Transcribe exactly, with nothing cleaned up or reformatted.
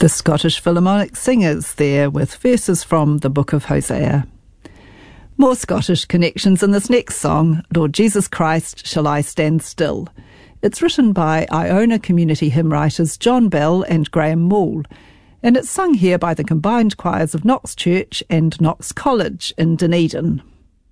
The Scottish Philharmonic Singers there with verses from the Book of Hosea. More Scottish connections in this next song, Lord Jesus Christ, Shall I Stand Still? It's written by Iona community hymn writers John Bell and Graham Moule, and it's sung here by the combined choirs of Knox Church and Knox College in Dunedin.